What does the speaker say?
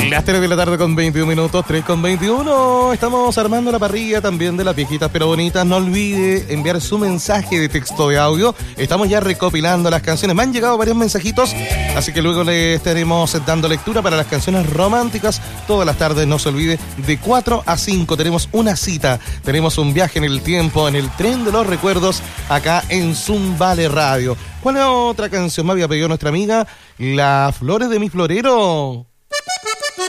Las 3 de la tarde con 21 minutos, 3 con 21. Estamos armando la parrilla también de las viejitas pero bonitas. No olvide enviar su mensaje de texto de audio. Estamos ya recopilando las canciones. Me han llegado varios mensajitos, así que luego le estaremos dando lectura para las canciones románticas. Todas las tardes, no se olvide, de 4 a 5 tenemos una cita. Tenemos un viaje en el tiempo, en el tren de los recuerdos, acá en Zumbale Radio. ¿Cuál es otra canción me había pedido nuestra amiga? Las flores de mi florero.